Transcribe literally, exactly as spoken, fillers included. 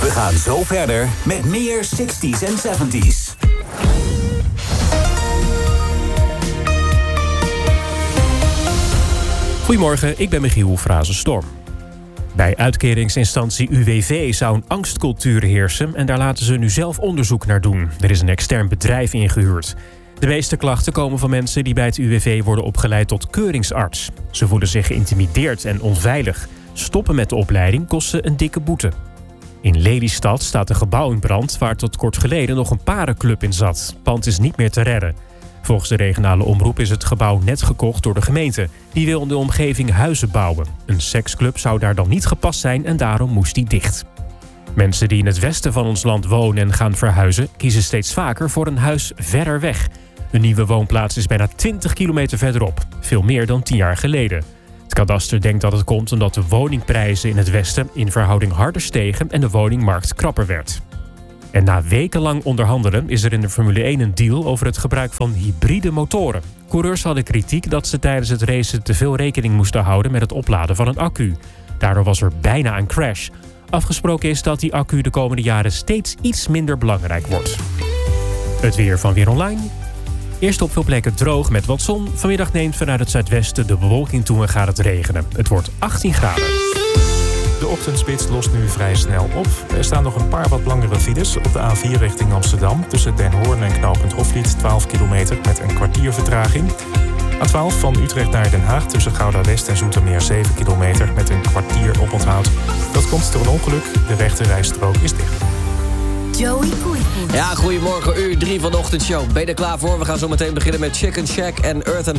We gaan zo verder met meer zestig's en zeventig's. Goedemorgen, ik ben Michiel Frazenstorm. Bij uitkeringsinstantie U W V zou een angstcultuur heersen en daar laten ze nu zelf onderzoek naar doen. Er is een extern bedrijf ingehuurd. De meeste klachten komen van mensen die bij het U W V worden opgeleid tot keuringsarts. Ze voelen zich geïntimideerd en onveilig. Stoppen met de opleiding kost ze een dikke boete. In Lelystad staat een gebouw in brand waar tot kort geleden nog een parenclub in zat. Het pand is niet meer te redden. Volgens de regionale omroep is het gebouw net gekocht door de gemeente. Die wil in de omgeving huizen bouwen. Een seksclub zou daar dan niet gepast zijn en daarom moest die dicht. Mensen die in het westen van ons land wonen en gaan verhuizen kiezen steeds vaker voor een huis verder weg. Een nieuwe woonplaats is bijna twintig kilometer verderop. Veel meer dan tien jaar geleden. Het kadaster denkt dat het komt omdat de woningprijzen in het westen in verhouding harder stegen en de woningmarkt krapper werd. En na wekenlang onderhandelen is er in de Formule één een deal over het gebruik van hybride motoren. Coureurs hadden kritiek dat ze tijdens het racen te veel rekening moesten houden met het opladen van een accu. Daardoor was er bijna een crash. Afgesproken is dat die accu de komende jaren steeds iets minder belangrijk wordt. Het weer van Weer Online. Eerst op veel plekken droog met wat zon. Vanmiddag neemt vanuit het zuidwesten de bewolking toe en gaat het regenen. Het wordt achttien graden. De ochtendspits lost nu vrij snel op. Er staan nog een paar wat langere files op de A vier richting Amsterdam. Tussen Den Hoorn en knooppunt Hoflied twaalf kilometer met een kwartier vertraging. A twaalf van Utrecht naar Den Haag tussen Gouda West en Zoetermeer zeven kilometer met een kwartier oponthoud. Dat komt door een ongeluk. De rechte rijstrook is dicht. Joey Koeipoet. Ja, goedemorgen, uur drie van de ochtendshow. Ben je er klaar voor? We gaan zo meteen beginnen met Chicken Shack en Earth and